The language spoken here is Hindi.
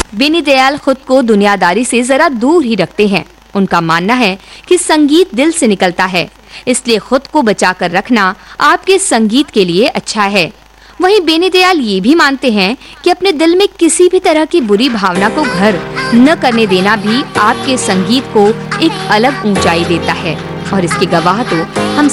बेनी दयाल खुद को दुनियादारी से जरा दूर ही रखते हैं। उनका मानना है कि संगीत दिल से निकलता है, इसलिए खुद को बचाकर रखना आपके संगीत के लिए अच्छा है। वहीं बेनी दयाल ये भी मानते हैं कि अपने दिल में किसी भी तरह की बुरी भावना को घर न करने देना भी आपके संगीत को एक अलग ऊंचाई देता है, और इसके गवाह तो हम